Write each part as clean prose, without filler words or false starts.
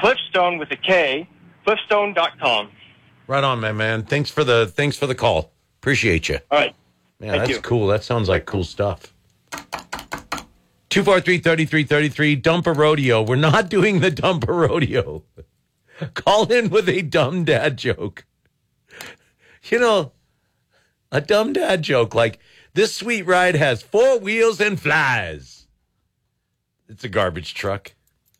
Cliffstone with a K, cliffstone.com. Right on, man. Thanks for the call. Appreciate you. All right. Man, that's cool. That sounds like cool stuff. 243-3333, Dump a Rodeo. We're not doing the Dump a Rodeo. Call in with a dumb dad joke. You know, a dumb dad joke like, this sweet ride has 4 wheels and flies. It's a garbage truck.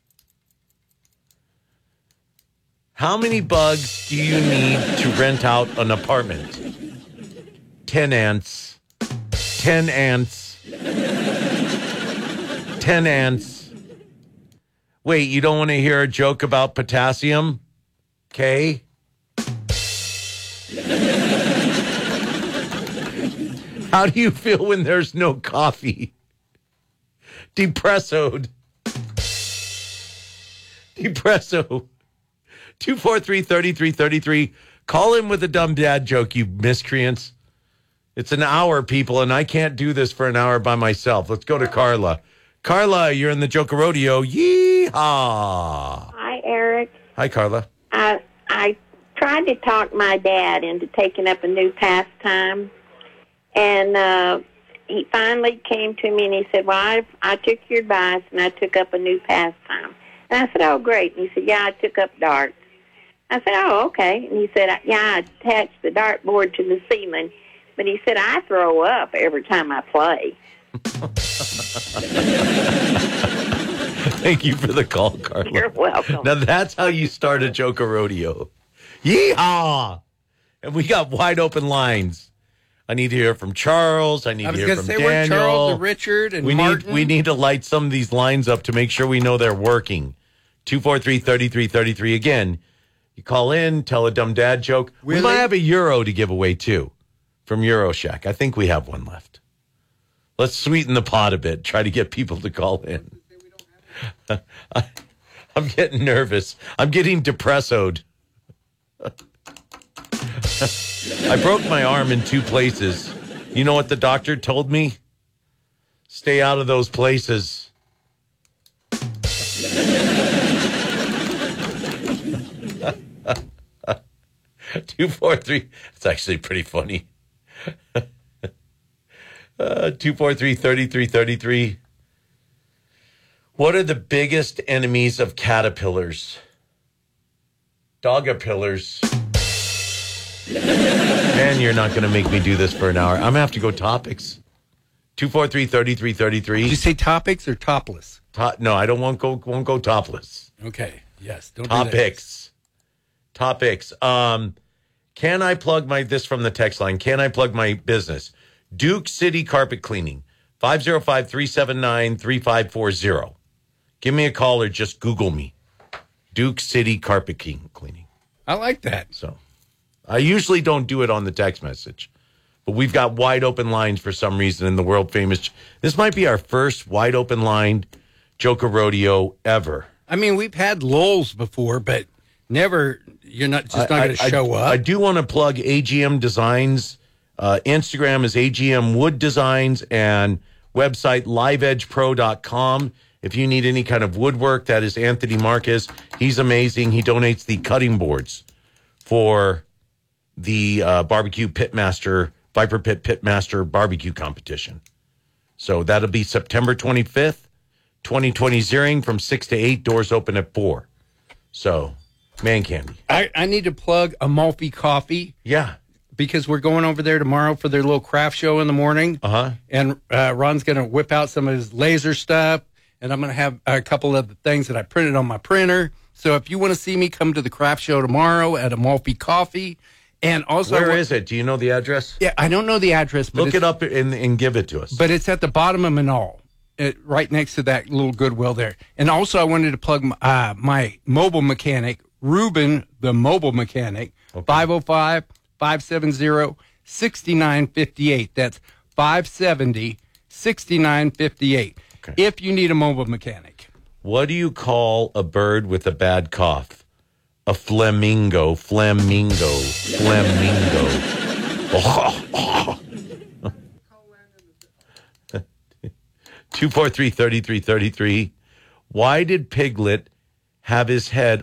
How many bugs do you need to rent out an apartment? 10 ants. 10 ants. 10 ants. Wait, you don't want to hear a joke about potassium? Okay. How do you feel when there's no coffee? Depressoed. Depresso. 243-3333. Call in with a dumb dad joke, you miscreants. It's an hour, people, and I can't do this for an hour by myself. Let's go to Carla. Carla, you're in the Joker Rodeo. Yeehaw. Hi, Eric. Hi, Carla. I tried to talk my dad into taking up a new pastime, and he finally came to me and he said, well, I took your advice and I took up a new pastime. And I said, oh, great. And he said, yeah, I took up darts. I said, oh, okay. And he said, yeah, I attached the dartboard to the ceiling. But he said, I throw up every time I play. Thank you for the call, Carla. You're welcome. Now, that's how you start a Joker Rodeo. Yeehaw! And we got wide open lines. I need to hear from Charles. I need to hear from Daniel. We're Charles and Richard and Martin. We need to light some of these lines up to make sure we know they're working. 243-3333. Again, you call in, tell a dumb dad joke. Really? We might have a Euro to give away, too, from Euroshack. I think we have one left. Let's sweeten the pot a bit. Try to get people to call in. I'm getting nervous. I'm getting depressoed. I broke my arm in 2 places. You know what the doctor told me? Stay out of those places. 243. It's actually pretty funny. 243-3333. What are the biggest enemies of caterpillars? Dogapillars. Man, you're not going to make me do this for an hour. I'm going to have to go topics. 243-3333. Did you say topics or topless? No, I won't go topless. Okay. Yes. Don't Topics. Topics. Can I plug this from the text line? Can I plug my business? Duke City Carpet Cleaning. 505-379-3540. Give me a call or just Google me. Duke City Carpet Cleaning. I like that. So I usually don't do it on the text message, but we've got wide open lines for some reason in the world famous. This might be our first wide open line Joker Rodeo ever. I mean, we've had lulls before, but never, you're not going to show up. I do want to plug AGM Designs. Instagram is AGM Wood Designs and website liveedgepro.com. If you need any kind of woodwork, that is Anthony Marquez. He's amazing. He donates the cutting boards for the barbecue pitmaster, Viper Pit Pitmaster barbecue competition. So that'll be September 25th, 2020 Zeering from 6 to 8. Doors open at 4. So, man candy. I need to plug Amalfi Coffee. Yeah. Because we're going over there tomorrow for their little craft show in the morning. Uh-huh. And Ron's going to whip out some of his laser stuff. And I'm going to have a couple of the things that I printed on my printer. So if you want to see me, come to the craft show tomorrow at Amalfi Coffee. And also, where is it? Do you know the address? Yeah, I don't know the address. But look it up and give it to us. But it's at the bottom of Manal, right next to that little Goodwill there. And also, I wanted to plug my mobile mechanic, Ruben, the mobile mechanic, 505-570-6958. That's 570-6958. Okay. If you need a mobile mechanic. What do you call a bird with a bad cough? A flamingo. 243-3333. Why did Piglet have his head